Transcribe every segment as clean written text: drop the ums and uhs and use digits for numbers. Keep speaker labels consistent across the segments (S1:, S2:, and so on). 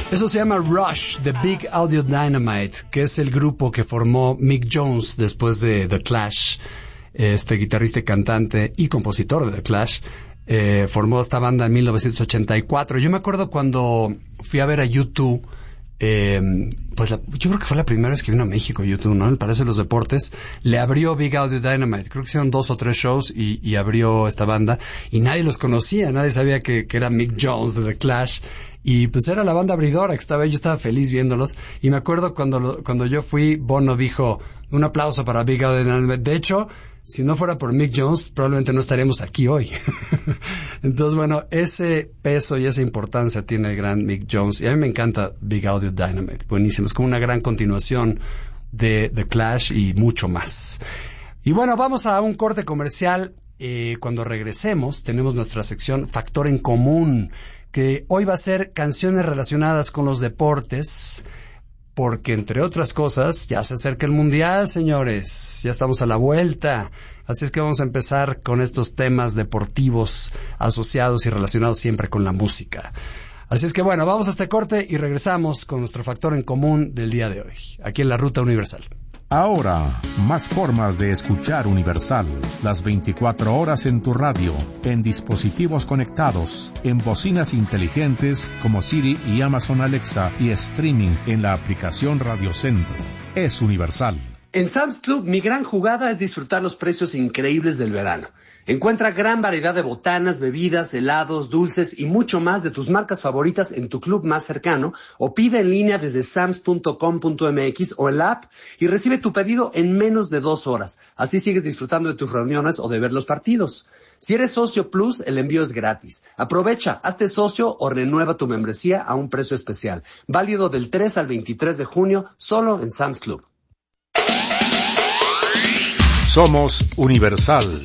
S1: Eso se llama Rush, The Big Audio Dynamite, que es el grupo que formó Mick Jones después de The Clash. Este guitarrista y cantante y compositor de The Clash, formó esta banda en 1984. Yo me acuerdo cuando fui a ver a U2, yo creo que fue la primera vez que vino a México U2, ¿no? En el Palacio de los Deportes. Le abrió Big Audio Dynamite. Creo que hicieron 2 o 3 shows y abrió esta banda. Y nadie los conocía, nadie sabía que era Mick Jones de The Clash. Y pues era la banda abridora que estaba, yo estaba feliz viéndolos. Y me acuerdo cuando yo fui, Bono dijo, un aplauso para Big Audio Dynamite. De hecho, si no fuera por Mick Jones, probablemente no estaríamos aquí hoy. Entonces, bueno, ese peso y esa importancia tiene el gran Mick Jones. Y a mí me encanta Big Audio Dynamite. Buenísimo. Es como una gran continuación de The Clash y mucho más. Y bueno, vamos a un corte comercial. Cuando regresemos, tenemos nuestra sección Factor en Común, que hoy va a ser canciones relacionadas con los deportes. Porque, entre otras cosas, ya se acerca el Mundial, señores. Ya estamos a la vuelta. Así es que vamos a empezar con estos temas deportivos asociados y relacionados siempre con la música. Así es que, bueno, vamos a este corte y regresamos con nuestro factor en común del día de hoy, aquí en la Ruta Universal.
S2: Ahora, más formas de escuchar Universal. Las 24 horas en tu radio, en dispositivos conectados, en bocinas inteligentes como Siri y Amazon Alexa y streaming en la aplicación Radio Centro. Es Universal.
S3: En Sam's Club, mi gran jugada es disfrutar los precios increíbles del verano. Encuentra gran variedad de botanas, bebidas, helados, dulces y mucho más de tus marcas favoritas en tu club más cercano o pide en línea desde sams.com.mx o el app y recibe tu pedido en menos de 2 horas. Así sigues disfrutando de tus reuniones o de ver los partidos. Si eres socio Plus, el envío es gratis. Aprovecha, hazte socio o renueva tu membresía a un precio especial. Válido del 3 al 23 de junio, solo en Sam's Club.
S2: Somos Universal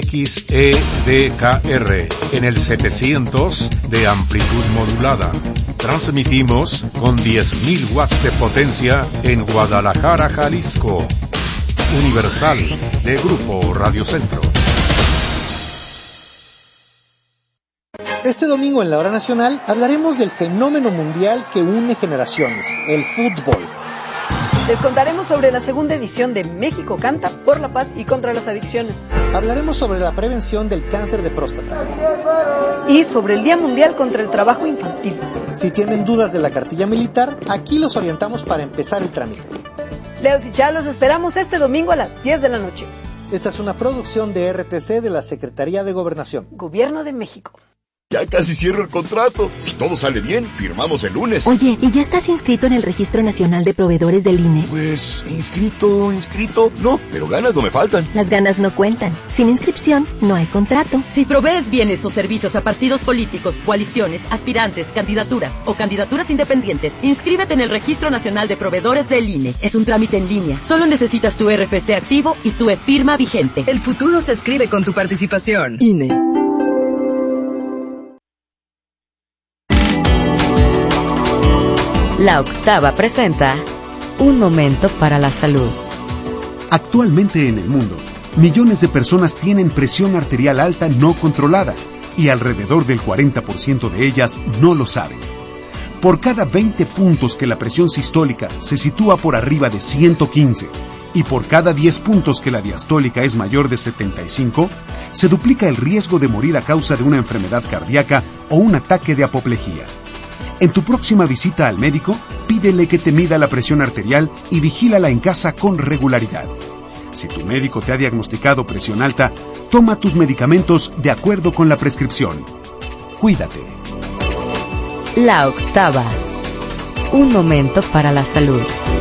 S2: XEDKR en el 700 de amplitud modulada. Transmitimos con 10.000 watts de potencia en Guadalajara, Jalisco. Universal de Grupo Radio Centro.
S4: Este domingo en la Hora Nacional hablaremos del fenómeno mundial que une generaciones, el fútbol.
S5: Les contaremos sobre la segunda edición de México Canta por la paz y contra las adicciones.
S4: Hablaremos sobre la prevención del cáncer de próstata.
S5: Y sobre el Día Mundial contra el Trabajo Infantil.
S4: Si tienen dudas de la cartilla militar, aquí los orientamos para empezar el trámite.
S5: Leos y Chá, los esperamos este domingo a las 10 de la noche.
S4: Esta es una producción de RTC de la Secretaría de Gobernación.
S5: Gobierno de México.
S6: Ya casi cierro el contrato. Si todo sale bien, firmamos el lunes.
S7: Oye, ¿y ya estás inscrito en el Registro Nacional de Proveedores del INE?
S6: Pues, inscrito, no, pero ganas no me faltan.
S7: Las ganas no cuentan. Sin inscripción, no hay contrato.
S8: Si provees bienes o servicios a partidos políticos, coaliciones, aspirantes, candidaturas o candidaturas independientes, inscríbete en el Registro Nacional de Proveedores del INE. Es un trámite en línea. Solo necesitas tu RFC activo y tu e-firma vigente.
S9: El futuro se escribe con tu participación.
S8: INE.
S10: La Octava presenta Un Momento para la Salud.
S11: Actualmente en el mundo, millones de personas tienen presión arterial alta no controlada y alrededor del 40% de ellas no lo saben. Por cada 20 puntos que la presión sistólica se sitúa por arriba de 115 y por cada 10 puntos que la diastólica es mayor de 75, se duplica el riesgo de morir a causa de una enfermedad cardíaca o un ataque de apoplejía. En tu próxima visita al médico, pídele que te mida la presión arterial y vigílala en casa con regularidad. Si tu médico te ha diagnosticado presión alta, toma tus medicamentos de acuerdo con la prescripción. Cuídate.
S10: La Octava. Un momento para la salud.